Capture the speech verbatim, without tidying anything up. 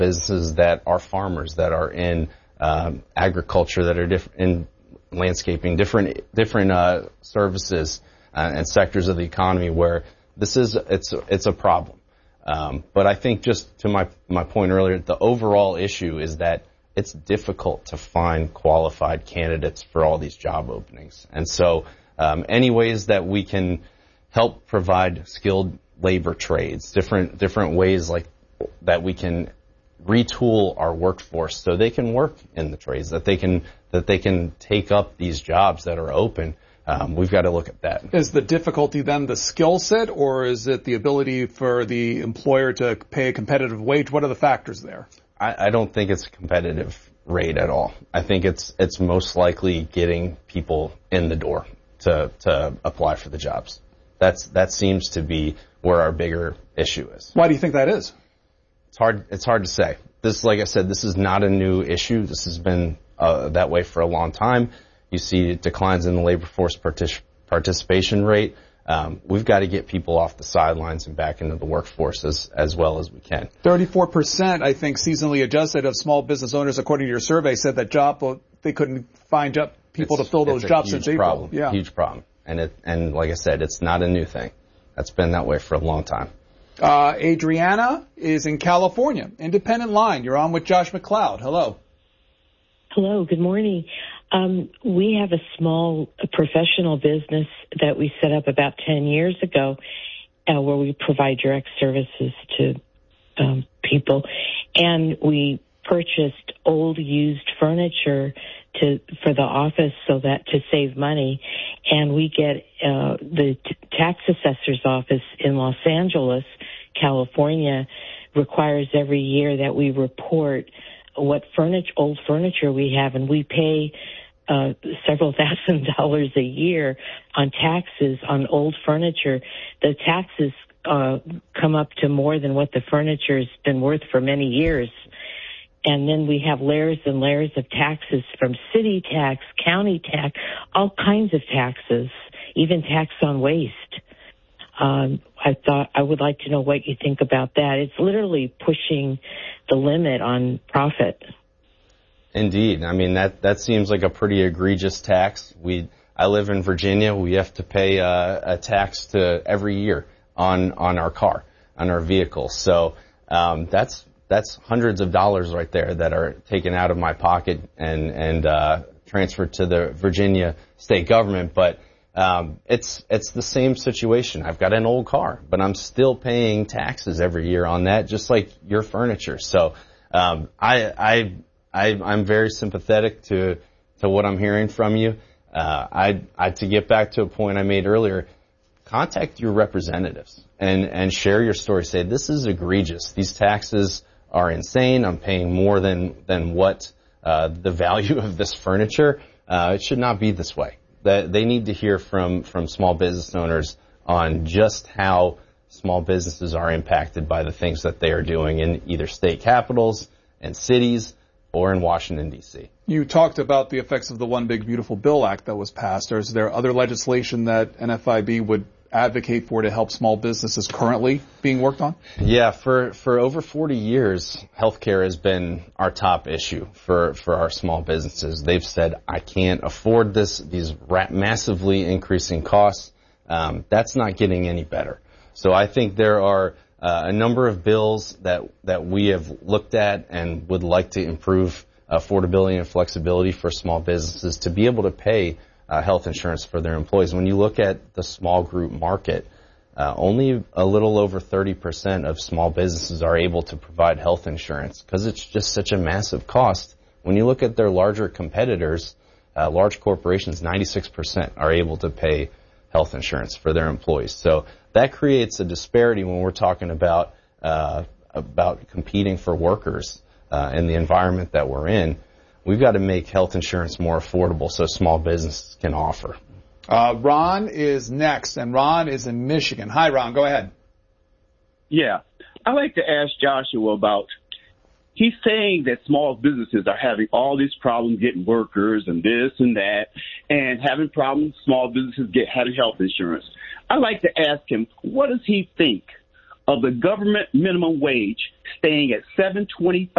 businesses that are farmers, that are in um, agriculture, that are diff- in landscaping, different different uh, services uh, and sectors of the economy where this is it's it's a problem. Um, but I think just to my my point earlier, the overall issue is that it's difficult to find qualified candidates for all these job openings. And so um, any ways that we can help provide skilled labor trades, different different ways like that we can retool our workforce so they can work in the trades, that they can that they can take up these jobs that are open. Um, we've got to look at that. Is the difficulty then the skill set, or is it the ability for the employer to pay a competitive wage? What are the factors there? I, I don't think it's a competitive rate at all. I think it's it's most likely getting people in the door to to apply for the jobs. That's that seems to be where our bigger issue is. Why do you think that is? It's hard. It's hard to say. This, like I said, this is not a new issue. This has been uh, that way for a long time. You see declines in the labor force partic- participation rate. Um, we've got to get people off the sidelines and back into the workforce as, as well as we can. thirty-four percent, I think, seasonally adjusted of small business owners, according to your survey, said that job they couldn't find job, people it's, to fill those jobs since April. Problem. Yeah, huge problem. And it, and like I said, it's not a new thing. That's been that way for a long time. Uh, Adriana is in California. Independent line. You're on with Josh McLeod. Hello. Hello. Good morning. Um, we have a small professional business that we set up about ten years ago uh, where we provide direct services to um, people. And we purchased old used furniture to for the office so that to save money. And we get uh, the t- tax assessor's office in Los Angeles, California, requires every year that we report what furniture, old furniture we have, and we pay uh, several thousand dollars a year on taxes on old furniture. The taxes uh, come up to more than what the furniture has been worth for many years. And then we have layers and layers of taxes from city tax, county tax, all kinds of taxes, even tax on waste. Um, I thought I would like to know what you think about that. It's literally pushing the limit on profit. Indeed. I mean, that, that seems like a pretty egregious tax. We, I live in Virginia. We have to pay a, a tax to every year on, on our car, on our vehicle. So, um, that's, that's hundreds of dollars right there that are taken out of my pocket and, and, uh, transferred to the Virginia state government. But, um, it's, it's the same situation. I've got an old car, but I'm still paying taxes every year on that, just like your furniture. So, um, I, I, I, I'm very sympathetic to to what I'm hearing from you. Uh, I, I to get back to a point I made earlier, contact your representatives and and share your story. Say this is egregious. These taxes are insane. I'm paying more than than what uh, the value of this furniture. Uh, it should not be this way. That they need to hear from from small business owners on just how small businesses are impacted by the things that they are doing in either state capitals and cities, or in Washington, D C. You talked about the effects of the One Big Beautiful Bill Act that was passed. Or is there other legislation that N F I B would advocate for to help small businesses currently being worked on? Yeah, for, for over forty years, healthcare has been our top issue for, for our small businesses. They've said, I can't afford this, these ra- massively increasing costs. Um, that's not getting any better. So I think there are Uh, a number of bills that, that we have looked at and would like to improve affordability and flexibility for small businesses to be able to pay uh, health insurance for their employees. When you look at the small group market, uh, only a little over thirty percent of small businesses are able to provide health insurance because it's just such a massive cost. When you look at their larger competitors, uh, large corporations, ninety-six percent are able to pay health insurance for their employees. So that creates a disparity when we're talking about uh, about competing for workers uh, in the environment that we're in. We've got to make health insurance more affordable so small businesses can offer. Uh, Ron is next, and Ron is in Michigan. Hi, Ron. Go ahead. Yeah. I'd like to ask Joshua about, he's saying that small businesses are having all these problems getting workers and this and that, and having problems small businesses get having health insurance. I'd like to ask him, what does he think of the government minimum wage staying at seven twenty-five